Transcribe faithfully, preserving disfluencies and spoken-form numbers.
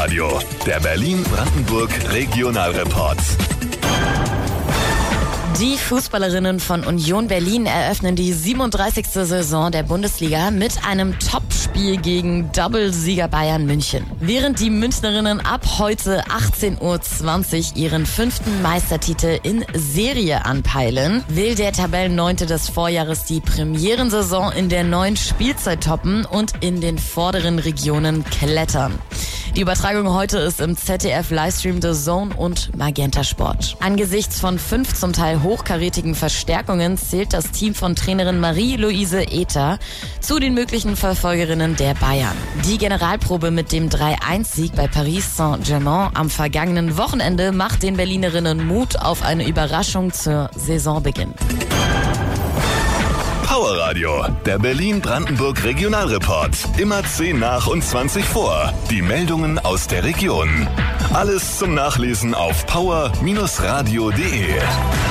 Powerradio, der Berlin-Brandenburg Regionalreport. Die Fußballerinnen von Union Berlin eröffnen die siebenunddreißigste Saison der Bundesliga mit einem Topspiel gegen Doppelsieger Bayern München. Während die Münchnerinnen ab heute achtzehn Uhr zwanzig ihren fünften Meistertitel in Serie anpeilen, will der Tabellenneunte des Vorjahres die Premierensaison in der neuen Spielzeit toppen und in den vorderen Regionen klettern. Die Übertragung heute ist im Z D F-Livestream The Zone und Magenta Sport. Angesichts von fünf zum Teil hochkarätigen Verstärkungen zählt das Team von Trainerin Marie-Louise Ether zu den möglichen Verfolgerinnen der Bayern. Die Generalprobe mit dem drei eins Sieg bei Paris Saint-Germain am vergangenen Wochenende macht den Berlinerinnen Mut auf eine Überraschung zur Saisonbeginn. Powerradio, der Berlin-Brandenburg Regionalreport. Immer zehn nach und zwanzig vor. Die Meldungen aus der Region. Alles zum Nachlesen auf power Bindestrich radio punkt de.